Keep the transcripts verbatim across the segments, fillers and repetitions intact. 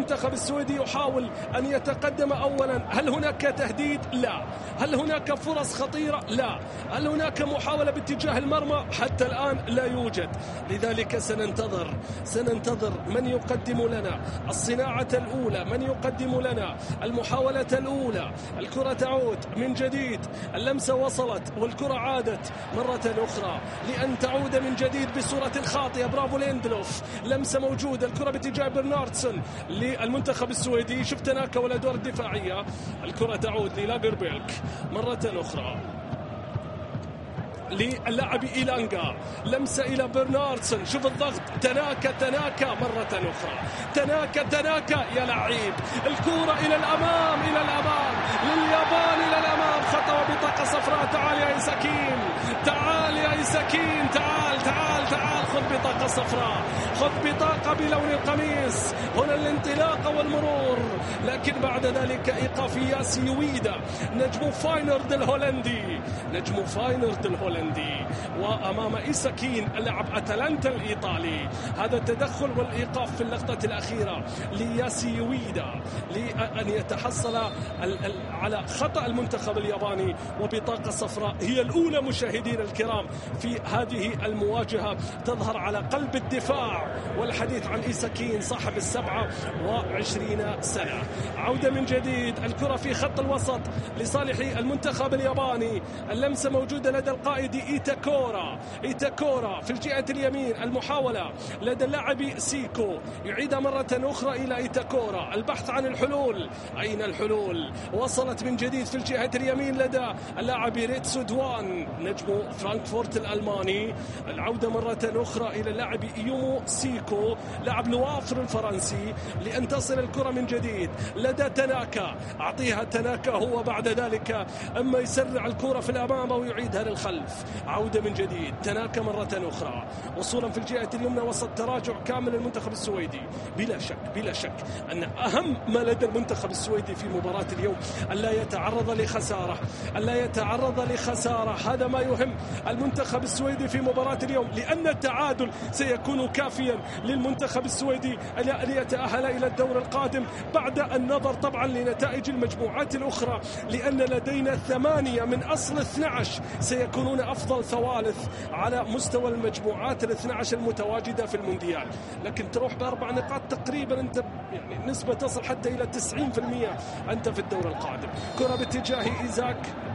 المنتخب السويدي يحاول أن يتقدم أولا. هل هناك تهديد؟ لا. هل هناك فرص خطيرة؟ لا. هل هناك محاولة باتجاه المرمى؟ حتى الآن لا يوجد. لذلك سننتظر سننتظر من يقدم لنا الصناعة الأولى، من يقدم لنا المحاولة الأولى. الكرة تعود من جديد، اللمسة وصلت والكرة عادت مرة أخرى لأن تعود من جديد بصورة خاطئة. برافو ليندلوف، لمسة موجودة، الكرة باتجاه برناردسون للمنتخب السويدي. شفت تناكا والأدوار الدفاعية. الكرة تعود للاغربيلك مرة أخرى للاعب إيلانغا، لمسة إلى برناردسون. شوف الضغط، تناكا تناكا مرة أخرى، تناكا تناكا يا لعيب. الكرة إلى الأمام إلى الأمام لليابان، إلى الأمام. خطأ وبطاقة صفراء. تعال يا إيساكين، تعال يا إيساكين، تعال تعال تعال، خذ بطاقة صفراء، خذ بطاقة بلون القميص. هنا الانطلاقة والمرور، لكن بعد ذلك إيقاف ياسي يويدا نجم فاينورد الهولندي، نجم فاينورد الهولندي وأمام إيساكين اللاعب أتلانتا الإيطالي. هذا التدخل والإيقاف في اللقطة الأخيرة لياسي يويدا لأن يتحصل على خطأ المنتخب الياباني وبطاقة صفراء هي الأولى مشاهدين الكرام في هذه المواجهة. تظهر على قلب الدفاع والحديث عن إيساكين صاحب السبعة وعشرين سنة. عودة من جديد، الكرة في خط الوسط لصالح المنتخب الياباني. اللمسة موجودة لدى القائد إيتاكورا، إيتاكورا في الجهة اليمين. المحاولة لدى اللاعب سيكو، يعيدها مرة أخرى إلى إيتاكورا. البحث عن الحلول، أين الحلول؟ وصلت من جديد في الجهة اليمين لدى اللاعب ريتسو دوان نجم فرانكفورت الألماني. العودة مرة أخرى إلى اللاعب يومو سيكو لاعب لوافر الفرنسي لأن تصل الكرة من جديد لدى تناكا. أعطيها تناكا هو بعد ذلك أما يسرع الكرة في الأمام أو يعيدها للخلف. عودة من جديد تناكا مرة أخرى، وصولا في الجهة اليمنى وسط تراجع كامل المنتخب السويدي. بلا شك بلا شك أن أهم ما لدى المنتخب السويدي في مباراة اليوم ألا يتعرض لخسارة، ألا يتعرض لخسارة. هذا ما يهم المنتخب السويدي في مباراة اليوم، لأن التعادل سيكون كافيا للمنتخب السويدي أن يتأهل إلى الدور القادم بعد النظر طبعا لنتائج المجموعات الأخرى، لأن لدينا ثمانية من أصل اثني عشر سيكونون أفضل ثوالث على مستوى المجموعات الاثنى عشر المتواجدة في المونديال. لكن تروح بأربع نقاط تقريبا، أنت يعني نسبة تصل حتى إلى تسعين بالمئة أنت في الدور القادم. كرة باتجاه إيزاك،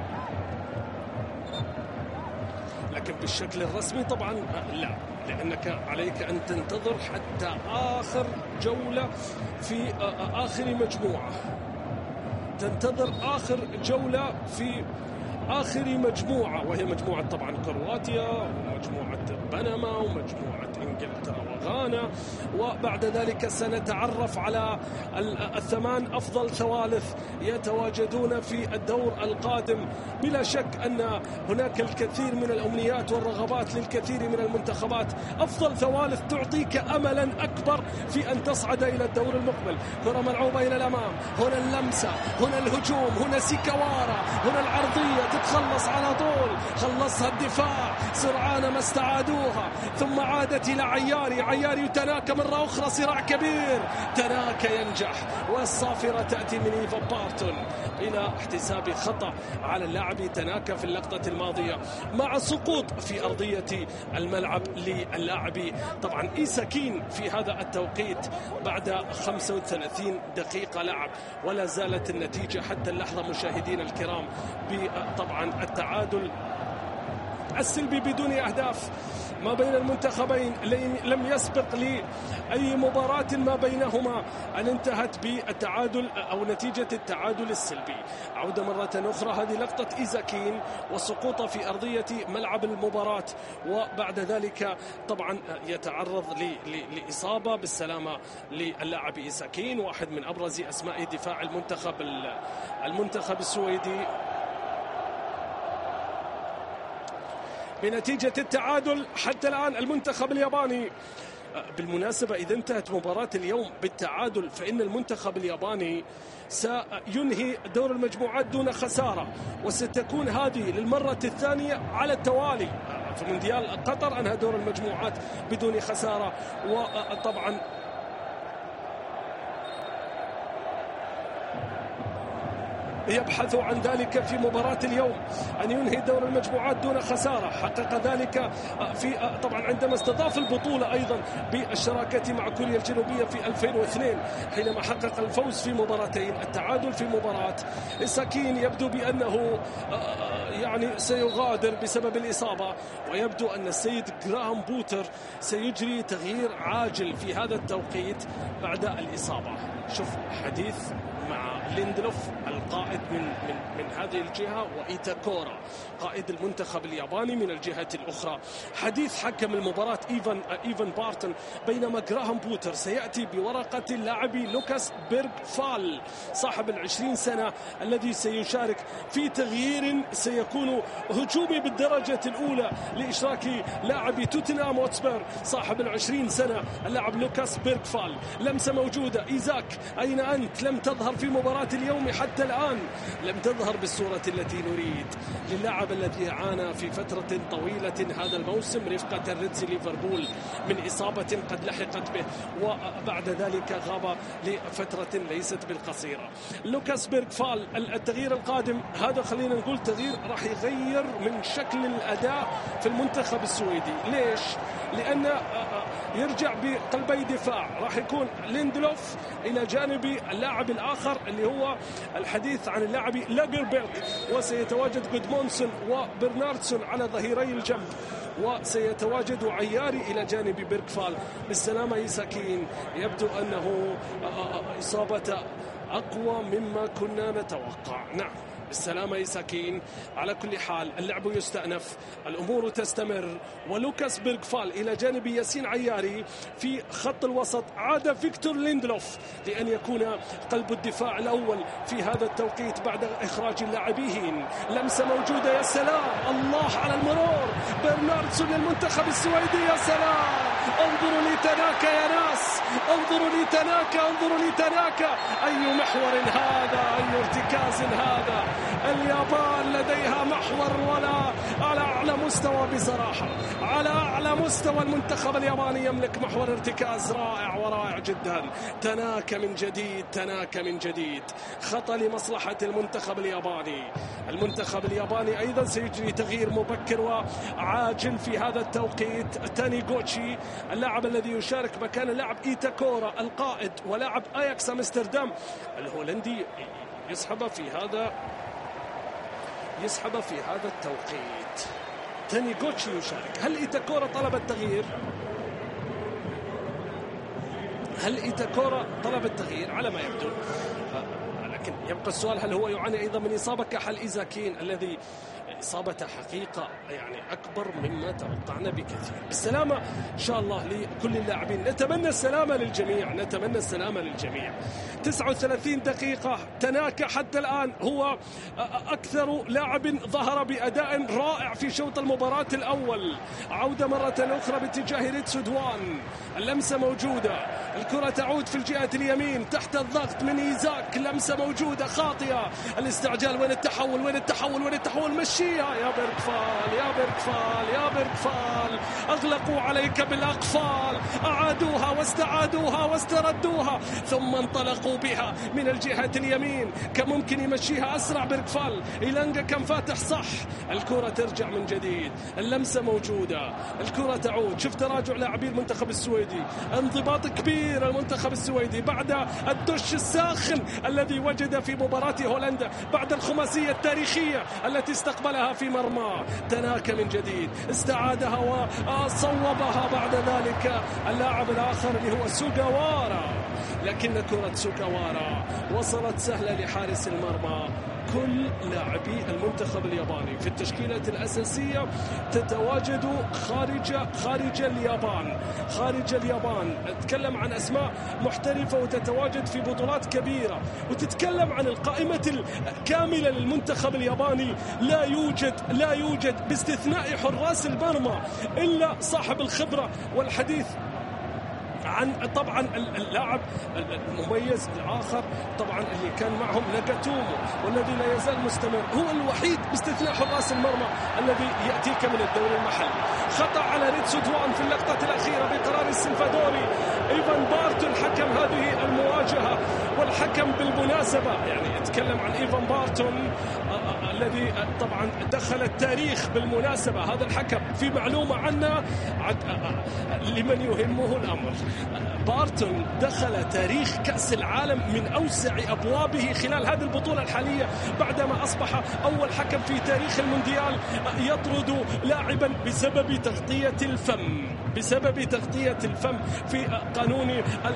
لكن بالشكل الرسمي طبعا لا، لأنك عليك أن تنتظر حتى آخر جولة في آخر مجموعة، تنتظر آخر جولة في آخر مجموعة، وهي مجموعة طبعا كرواتيا ومجموعة بنما ومجموعة إنجلترا وغانا. وبعد ذلك سنتعرف على الثمان أفضل ثوالث يتواجدون في الدور القادم. بلا شك أن هناك الكثير من الأمنيات والرغبات للكثير من المنتخبات. أفضل ثوالث تعطيك أملا أكبر في أن تصعد إلى الدور المقبل. كرة ملعوبة إلى الأمام، هنا اللمسة، هنا الهجوم، هنا سيكوارا، هنا العرضية تتخلص على طول. خلصها الدفاع سرعان ما استعادوها، ثم عادت إلى عياري. عياري تناكا مرة أخرى، صراع كبير. تناكا ينجح والصافرة تأتي من إيفا بارتون إلى احتساب خطأ على اللاعب تناكا في اللقطة الماضية مع سقوط في أرضية الملعب للاعب طبعا إيساكين في هذا التوقيت بعد خمسة وثلاثين دقيقة لعب. ولا زالت النتيجة حتى اللحظة مشاهدين الكرام بطبعا التعادل السلبي بدون أهداف ما بين المنتخبين. لم يسبق لأي مباراة ما بينهما أن انتهت بالتعادل أو نتيجة التعادل السلبي. عودة مرة أخرى، هذه لقطة إيزاكين وسقوطه في أرضية ملعب المباراة، وبعد ذلك طبعا يتعرض لإصابة بالسلامة للاعب إيزاكين، واحد من أبرز أسماء دفاع المنتخب المنتخب السويدي. بنتيجة التعادل حتى الآن المنتخب الياباني. بالمناسبة إذا انتهت مباراة اليوم بالتعادل فإن المنتخب الياباني سينهي دور المجموعات دون خسارة، وستكون هذه للمرة الثانية على التوالي في مونديال قطر. أنهى دور المجموعات بدون خسارة. وطبعا يبحث عن ذلك في مباراة اليوم، أن ينهي دور المجموعات دون خسارة. حقق ذلك في طبعا عندما استضاف البطولة أيضا بالشراكة مع كوريا الجنوبية في ألفين واثنين حينما حقق الفوز في مباراتين، التعادل في مباراة. ساكين يبدو بأنه يعني سيغادر بسبب الإصابة، ويبدو أن السيد جراهام بوتر سيجري تغيير عاجل في هذا التوقيت بعد الإصابة. شوف حديث مع ليندلوف القائد من من من هذه الجهة، وإيتاكورا قائد المنتخب الياباني من الجهة الأخرى. حديث حكم المباراة إيفان إيفان بارتون، بينما جراهام بوتر سيأتي بورقة اللاعب لوكاس بيرغفال صاحب العشرين سنة الذي سيشارك في تغيير سيكون هجومي بالدرجة الأولى لإشراك لاعب توتنهام هوتسبير صاحب العشرين سنة اللاعب لوكاس بيرغفال. لمسة موجودة، إيزاك أين أنت؟ لم تظهر في مباراة اليوم حتى الآن، لم تظهر بالصورة التي نريد للاعب الذي عانى في فترة طويلة هذا الموسم رفقة الريدز ليفربول من إصابة قد لحقت به، وبعد ذلك غاب لفترة ليست بالقصيرة. لوكاس بيرغفال التغيير القادم هذا خلينا نقول تغيير راح يغير من شكل الأداء في المنتخب السويدي. ليش؟ لأن يرجع بقلبي دفاع، راح يكون ليندلوف إلى جانب اللاعب الآخر اللي هو الحديث عن اللاعب لاجربيرك، وسيتواجد جودمونسون وبرناردسون على ظهيري الجنب، وسيتواجد عياري إلى جانب بيرغفال. بالسلامة يساكين، يبدو أنه إصابة أقوى مما كنا نتوقع. نعم بالسلامة يساكين. على كل حال اللعب يستأنف، الأمور تستمر، ولوكاس بيرغفال إلى جانب ياسين عياري في خط الوسط. عاد فيكتور ليندلوف لأن يكون قلب الدفاع الأول في هذا التوقيت بعد إخراج اللاعبين. لمسة موجودة، يا سلام، الله على المرور، برناردسون للمنتخب السويدي، يا سلام، انظروا لتناكا يا ناس، انظروا لتناكا، انظروا لتناكا، أي محور هذا، أي ارتكاز هذا. اليابان لديها محور ولا على أعلى مستوى بصراحة، على أعلى مستوى المنتخب الياباني يملك محور ارتكاز رائع ورائع جدا. تناكا من جديد، تناكا من جديد، خطأ لمصلحة المنتخب الياباني. المنتخب الياباني أيضا سيجري تغيير مبكر وعاجل في هذا التوقيت. تانيغوتشي اللاعب الذي يشارك مكان اللاعب إيتاكورا القائد ولاعب أياكس أمستردام الهولندي يسحب في هذا يسحب في هذا التوقيت. تانيغوتشي يشارك. هل إيتاكورا طلب التغيير؟ هل إيتاكورا طلب التغيير؟ على ما يبدو، لكن يبقى السؤال هل هو يعاني أيضا من إصابة كحل إيزاكين الذي إصابة حقيقة يعني أكبر مما توقعنا بكثير. بالسلامة إن شاء الله لكل اللاعبين، نتمنى السلامة للجميع، نتمنى السلامة للجميع. تسعة وثلاثين دقيقة، تناكا حتى الآن هو أكثر لاعب ظهر بأداء رائع في شوط المباراة الأول. عودة مرة أخرى باتجاه ريتسو دوان، اللمسة موجودة، الكرة تعود في الجهة اليمين تحت الضغط من إيزاك، لمسة موجودة خاطئة، الاستعجال، وين التحول، وين التحول، وين التحول، مشيها يا بيرغفال، يا بيرغفال، يا بيرغفال، أغلقوا عليك بالأقفال، أعادوها واستعادوها واستردوها ثم انطلقوا بها من الجهة اليمين. كان ممكن يمشيها أسرع بيرغفال، إيلانجا كان فاتح صح. الكرة ترجع من جديد، اللمسة موجودة، الكرة تعود. شوف تراجع لاعبي المنتخب السويدي، انضباط كبير المنتخب السويدي بعد الدش الساخن الذي وجد في مباراة هولندا بعد الخماسية التاريخية التي استقبلها في مرمى. تناكا من جديد، استعادها وصوبها بعد ذلك اللاعب الآخر اللي هو سوغاوارا، لكن كرة سوغاوارا وصلت سهلة لحارس المرمى. كل لاعبي المنتخب الياباني في التشكيلة الأساسية تتواجد خارج خارج اليابان، خارج اليابان. أتكلم عن أسماء محترفة وتتواجد في بطولات كبيرة، وتتكلم عن القائمة الكاملة للمنتخب الياباني. لا يوجد لا يوجد باستثناء حراس المرمى إلا صاحب الخبرة والحديث عن طبعا اللاعب المميز الآخر طبعا اللي كان معهم ناغاتومو والذي لا يزال مستمر، هو الوحيد باستثناء حراس المرمى الذي يأتيك من الدوري المحلي. خطأ على ريتسو دوان في اللقطة الأخيرة بقرار السلفادوري. إيفان بارتون حكم هذه المواجهة، والحكم حكم بالمناسبة يعني اتكلم عن إيفان بارتون الذي طبعا دخل التاريخ بالمناسبة. هذا الحكم في معلومة عنه لمن يهمه الأمر، بارتون دخل تاريخ كأس العالم من أوسع أبوابه خلال هذه البطولة الحالية، بعدما أصبح أول حكم في تاريخ المونديال يطرد لاعبا بسبب تغطية الفم، بسبب تغطية الفم في قانون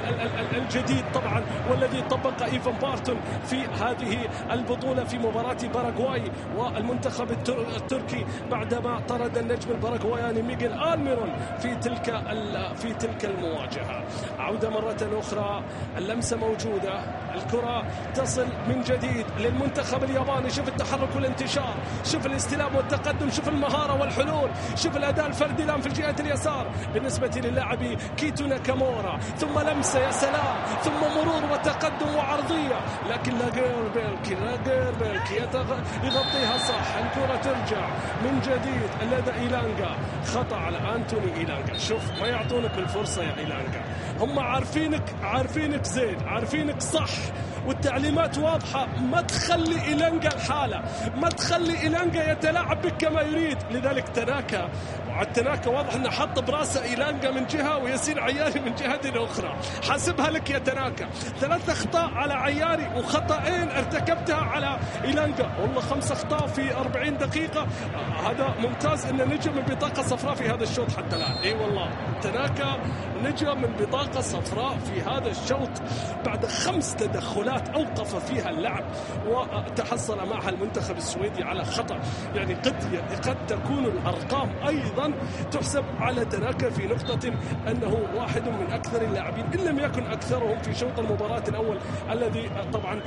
الجديد طبعا والذي طبق إيفان بارتون في هذه البطولة في مباراة باراغواي والمنتخب التركي، بعدما طرد النجم الباراغواياني ميغيل آلميرون في تلك في تلك المواجهة. عودة مرة أخرى، اللمسة موجودة، الكرة تصل من جديد للمنتخب الياباني. شوف التحرك والانتشار، شوف الاستلام والتقدم، شوف المهارة والحلول، شوف الأداء الفردي الآن في الجهة اليسار بالنسبة للاعب كيتو ناكامورا، ثم لمسة يا سلام، ثم مرور وتقدم وعرضية، لكن لا غير بيلكي لا غير بيلكي يغطيها صح. الكرة ترجع من جديد لدى إيلانغا، خطأ على أنتوني إيلانغا. شوف ما يعطونك الفرصة يا إيلانغا، هم عارفينك عارفينك زين، عارفينك صح، والتعليمات واضحة، ما تخلي إيلانغا الحالة، ما تخلي إيلانغا يتلاعب بك كما يريد. لذلك تناكا وعالتناكا واضح أنه حط براسه إيلانغا من جهة وياسين عياري من جهة أخرى. حاسبها لك يا تناكا، ثلاث أخطاء على عياري وخطأين ارتكبتها على إيلانغا، والله خمس أخطاء في أربعين دقيقة. هذا ممتاز أنه نجم من بطاقة صفراء في هذا الشوط حتى الآن. إي والله تناكا نجم من بطاقة صفراء في هذا الشوط بعد خمس تدخلات أوقف فيها اللعب وتحصل معها المنتخب السويدي على خطأ. يعني قد قد تكون الأرقام أيضا تحسب على تناكا في نقطة أنه واحد من أكثر اللاعبين إن لم يكن أكثرهم في شوط المباراة الأول الذي طبعا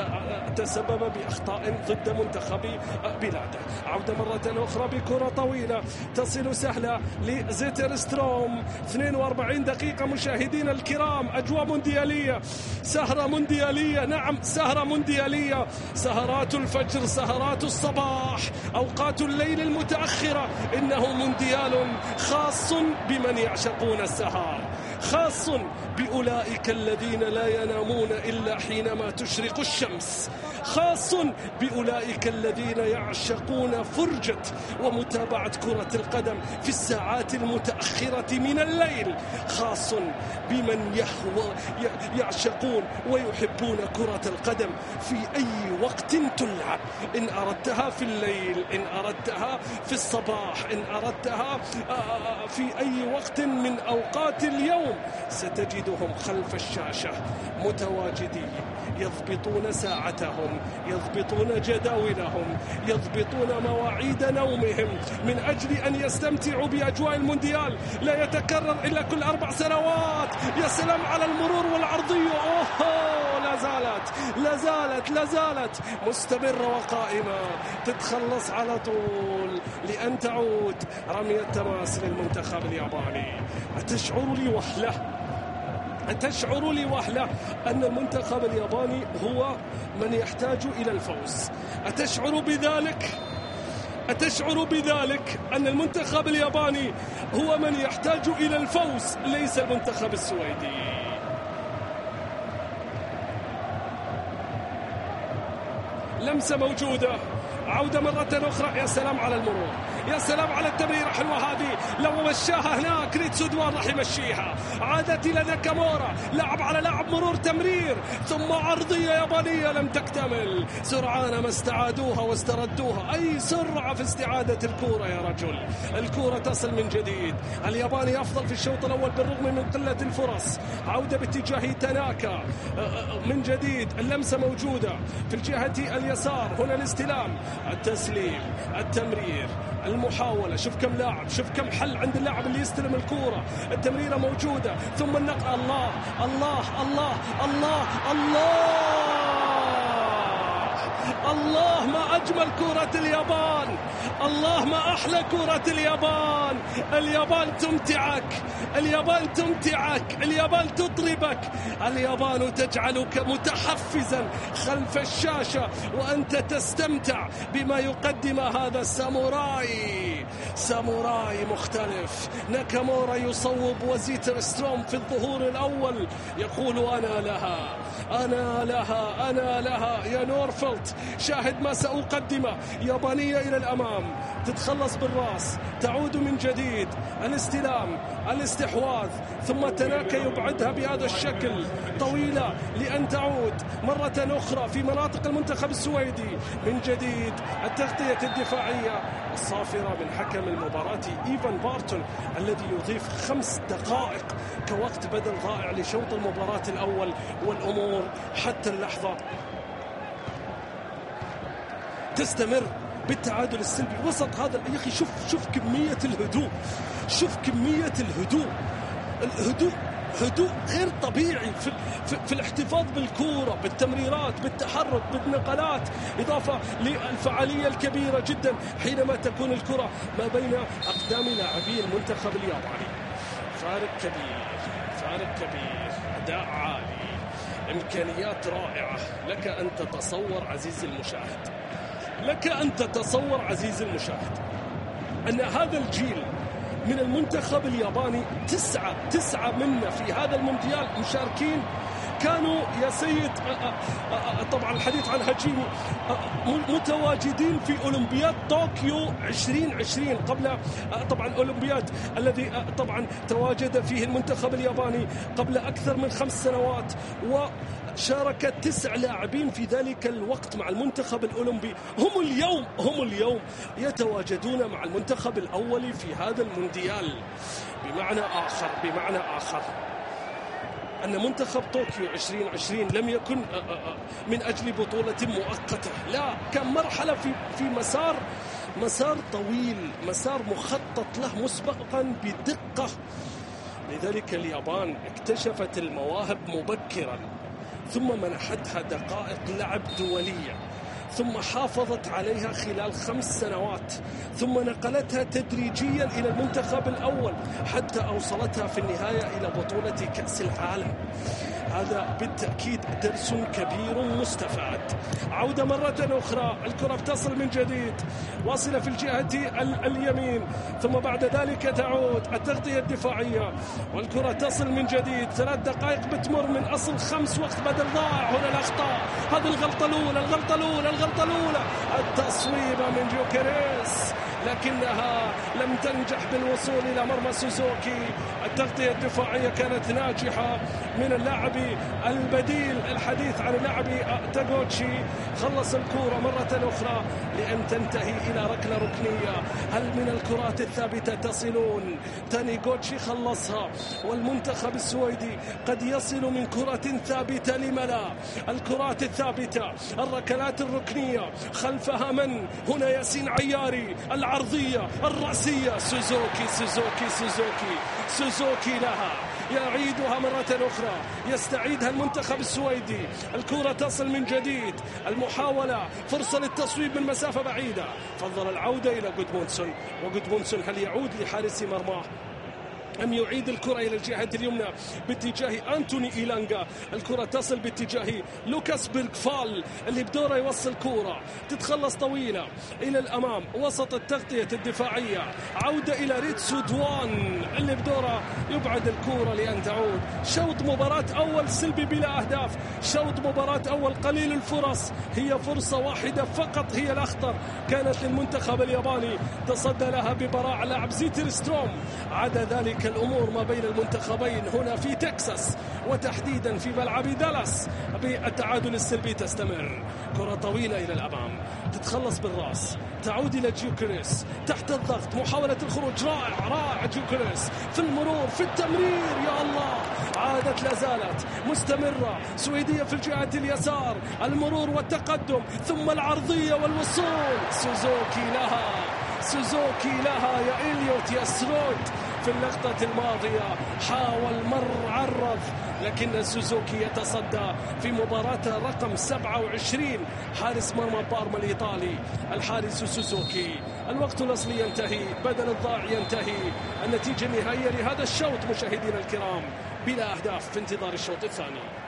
تسبب بأخطاء ضد منتخب بلاده. عودة مرة أخرى بكرة طويلة تصل سهلة لزيترستروم. اثنين وأربعين دقيقة مشاهدين الكرام، أجواء مونديالية، سهرة مونديالية، نعم سهرة مونديالية، سهرات الفجر، سهرات الصباح، أوقات الليل المتأخرة. إنه مونديال خاص بمن يعشقون السهر، خاص بأولئك الذين لا ينامون إلا حينما تشرق الشمس، خاص بأولئك الذين يعشقون فرجة ومتابعة كرة القدم في الساعات المتأخرة من الليل، خاص بمن يحو يعشقون ويحبون كرة القدم في أي وقت تلعب، إن أردتها في الليل، إن أردتها في الصباح، إن أردتها في أي وقت من أوقات اليوم، ستجدهم خلف الشاشة متواجدين يضبطون ساعتهم، يضبطون جداولهم، يضبطون مواعيد نومهم من أجل أن يستمتعوا بأجواء المونديال. لا يتكرر إلا كل أربع سنوات. يا سلام على المرور والعرضية، أوه لا زالت لا زالت لا زالت مستمرة وقائمة، تتخلص على طول لأن تعود رمية تماس للمنتخب الياباني. أتشعر لي وحلة تشعر لي وحلة أن المنتخب الياباني هو من يحتاج إلى الفوز. أتشعر بذلك؟ أتشعر بذلك أن المنتخب الياباني هو من يحتاج إلى الفوز، ليس المنتخب السويدي. لمسة موجودة، عودة مرة أخرى. يا سلام على المرور، يا سلام على التمريرة حلوة هذه، لو مشاها هناك ريد سودوان راح يمشيها. عادت إلى ناكامورا، لعب على لعب، مرور، تمرير، ثم عرضية يابانية لم تكتمل. سرعان ما استعادوها واستردوها، أي سرعة في استعادة الكرة يا رجل. الكرة تصل من جديد، الياباني أفضل في الشوط الأول بالرغم من قلة الفرص. عودة باتجاه تناكا من جديد، اللمسة موجودة في الجهة اليسار، هنا الاستلام، التسليم، التمرير، المحاولة. شوف كم لاعب، شوف كم حل عند اللاعب اللي يستلم الكرة. التمريرة موجودة، ثم النقل. الله الله الله الله الله الله ما أجمل كرة اليابان، الله ما أحلى كرة اليابان. اليابان تمتعك، اليابان تمتعك، اليابان تطربك، اليابان تجعلك متحفزا خلف الشاشة وأنت تستمتع بما يقدم هذا الساموراي. ساموراي مختلف. ناكامورا يصوب وزيتر ستروم في الظهور الأول يقول أنا لها أنا لها أنا لها يا نورفلت. شاهد ما سأقدمه. يابانية إلى الأمام، تتخلص بالرأس، تعود من جديد، الاستلام، الاستحواذ، ثم تناكا يبعدها بهذا الشكل طويلة لأن تعود مرة أخرى في مناطق المنتخب السويدي. من جديد التغطية الدفاعية الصافرة من حكم المباراة إيفان بارتون الذي يضيف خمس دقائق كوقت بدل ضائع لشوط المباراة الأول. والأمور حتى اللحظة تستمر بالتعادل السلبي وسط هذا. يا أخي شوف شوف كمية الهدوء، شوف كمية الهدوء، الهدوء هدوء غير طبيعي في, في, في الاحتفاظ بالكورة، بالتمريرات، بالتحرك، بالنقلات، إضافة للفعالية الكبيرة جدا حينما تكون الكرة ما بين أقدام لاعبي المنتخب الياباني. فارق كبير، فارق كبير، أداء عالي، إمكانيات رائعة. لك أن تتصور عزيزي المشاهد، لك أن تتصور عزيزي المشاهد أن هذا الجيل من المنتخب الياباني تسعة تسعة منا في هذا المونديال مشاركين كانوا يا سيد طبعا الحديث عن هاجيمي متواجدين في أولمبياد طوكيو عشرين عشرين قبل طبعا أولمبياد الذي طبعا تواجد فيه المنتخب الياباني قبل أكثر من خمس سنوات، وشارك تسع لاعبين في ذلك الوقت مع المنتخب الأولمبي. هم اليوم هم اليوم يتواجدون مع المنتخب الأول في هذا المونديال. بمعنى آخر بمعنى آخر أن منتخب طوكيو عشرين عشرين لم يكن من أجل بطولة مؤقتة، لا، كان مرحلة في في مسار مسار طويل، مسار مخطط له مسبقا بدقة. لذلك اليابان اكتشفت المواهب مبكرا، ثم منحتها دقائق لعب دولية، ثم حافظت عليها خلال خمس سنوات، ثم نقلتها تدريجيا إلى المنتخب الأول حتى أوصلتها في النهاية إلى بطولة كأس العالم. هذا بالتأكيد درس كبير مستفاد. عودة مرة أخرى، الكرة بتصل من جديد، واصلة في الجهة اليمين، ثم بعد ذلك تعود التغطية الدفاعية والكرة تصل من جديد. ثلاث دقائق بتمر من أصل خمس وقت بدل ضائع. هنا الأخطاء، هذه الغلطة الأولى الغلطة الأولى الغلطة الأولى التصويبة من جوكيريس لكنها لم تنجح بالوصول إلى مرمى سوزوكي. التغطية الدفاعية كانت ناجحة من اللاعب البديل. الحديث عن اللاعب تاغوتشي خلص الكرة مرة أخرى لأن تنتهي إلى ركلة ركنية. هل من الكرات الثابتة تصلون؟ تانيغوتشي خلصها، والمنتخب السويدي قد يصل من كرة ثابتة. لم لا؟ الكرات الثابتة، الركلات الركنية، خلفها من؟ هنا ياسين عياري، العرضية الرأسية، سوزوكي سوزوكي سوزوكي سوزوكي لها، يعيدها مرة أخرى، يستعيدها المنتخب السويدي. الكرة تصل من جديد، المحاولة، فرصة للتصويب من مسافة بعيدة. فضل العودة إلى جودمونسون، وجودمونسون هل يعود لحارس مرماه أم يعيد الكرة إلى الجهة اليمنى باتجاه أنتوني إيلانغا؟ الكرة تصل باتجاه لوكاس بيرغفال اللي بدوره يوصل كرة تتخلص طويلة إلى الأمام وسط التغطية الدفاعية. عودة إلى ريتسو دوان اللي بدوره يبعد الكرة لأن تعود. شوط مباراة أول سلبي بلا أهداف، شوط مباراة أول قليل الفرص، هي فرصة واحدة فقط هي الأخطر كانت للمنتخب الياباني، تصدى لها ببراعة لاعب زيتر ستروم. عدا ذلك الأمور ما بين المنتخبين هنا في تكساس وتحديدا في ملعب دالاس بالتعادل السلبي تستمر. كرة طويلة إلى الأمام، تتخلص بالرأس، تعود إلى جوكيريس تحت الضغط، محاولة الخروج، رائع رائع جوكيريس في المرور، في التمرير، يا الله، عادت لا زالت مستمرة سويدية في الجهة اليسار، المرور والتقدم ثم العرضية والوصول. سوزوكي لها، سوزوكي لها يا إليوت يا سرود في اللقطة الماضية حاول مر عرض، لكن سوزوكي يتصدى في مباراة رقم سبعة وعشرين. حارس مرمى بارما الإيطالي الحارس سوزوكي. الوقت الأصلي ينتهي، بدل الضاع ينتهي. النتيجة النهائية لهذا الشوط مشاهدينا الكرام بلا أهداف في انتظار الشوط الثاني.